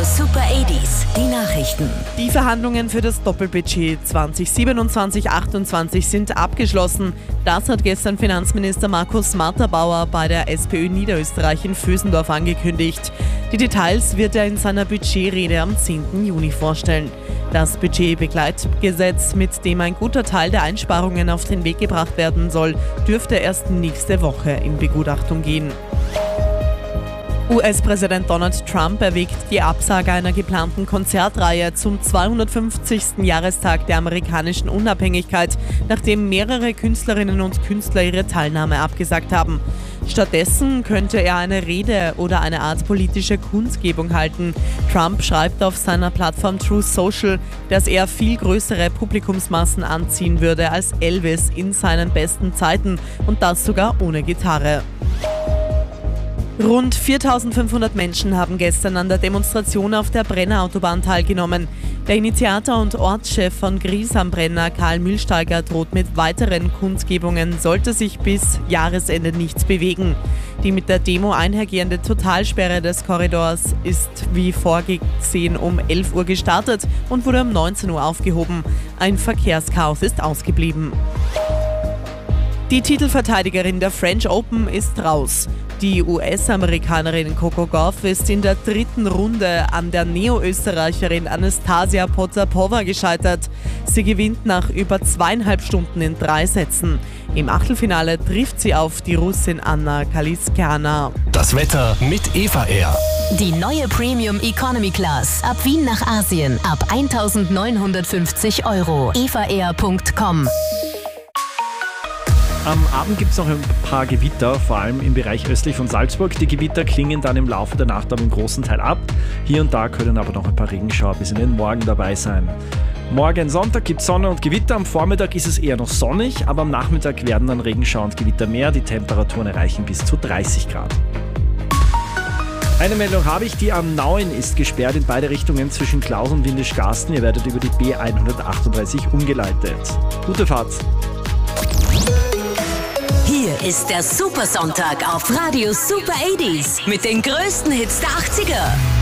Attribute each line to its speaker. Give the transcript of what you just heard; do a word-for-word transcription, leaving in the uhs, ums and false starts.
Speaker 1: Super achtziger, die Nachrichten.
Speaker 2: Die Verhandlungen für das Doppelbudget zwanzig siebenundzwanzig achtundzwanzig sind abgeschlossen. Das hat gestern Finanzminister Markus Matterbauer bei der SPÖ Niederösterreich in Vösendorf angekündigt. Die Details wird er in seiner Budgetrede am zehnten Juni vorstellen. Das Budgetbegleitgesetz, mit dem ein guter Teil der Einsparungen auf den Weg gebracht werden soll, dürfte erst nächste Woche in Begutachtung gehen. U S-Präsident Donald Trump erwägt die Absage einer geplanten Konzertreihe zum zweihundertfünfzigsten Jahrestag der amerikanischen Unabhängigkeit, nachdem mehrere Künstlerinnen und Künstler ihre Teilnahme abgesagt haben. Stattdessen könnte er eine Rede oder eine Art politische Kundgebung halten. Trump schreibt auf seiner Plattform Truth Social, dass er viel größere Publikumsmassen anziehen würde als Elvis in seinen besten Zeiten und das sogar ohne Gitarre. Rund viertausendfünfhundert Menschen haben gestern an der Demonstration auf der Brenner-Autobahn teilgenommen. Der Initiator und Ortschef von Gries am Brenner, Karl Mühlsteiger, droht mit weiteren Kundgebungen, sollte sich bis Jahresende nichts bewegen. Die mit der Demo einhergehende Totalsperre des Korridors ist wie vorgesehen um elf Uhr gestartet und wurde um neunzehn Uhr aufgehoben. Ein Verkehrschaos ist ausgeblieben. Die Titelverteidigerin der French Open ist raus. Die U S-Amerikanerin Coco Gauff ist in der dritten Runde an der Neo-Österreicherin Anastasia Potapova gescheitert. Sie gewinnt nach über zweieinhalb Stunden in drei Sätzen. Im Achtelfinale trifft sie auf die Russin Anna Kaliskana.
Speaker 3: Das Wetter mit Eva Air.
Speaker 1: Die neue Premium Economy Class. Ab Wien nach Asien. Ab eintausendneunhundertfünfzig Euro. eva air punkt com.
Speaker 4: Am Abend gibt es noch ein paar Gewitter, vor allem im Bereich östlich von Salzburg. Die Gewitter klingen dann im Laufe der Nacht aber im großen Teil ab. Hier und da können aber noch ein paar Regenschauer bis in den Morgen dabei sein. Morgen Sonntag gibt es Sonne und Gewitter. Am Vormittag ist es eher noch sonnig, aber am Nachmittag werden dann Regenschauer und Gewitter mehr. Die Temperaturen erreichen bis zu dreißig Grad. Eine Meldung habe ich, die A neun ist gesperrt in beide Richtungen zwischen Klaus und Windischgarsten. Ihr werdet über die B hundertachtunddreißig umgeleitet. Gute Fahrt!
Speaker 1: Hier ist der Supersonntag auf Radio Super achtziger mit den größten Hits der achtziger.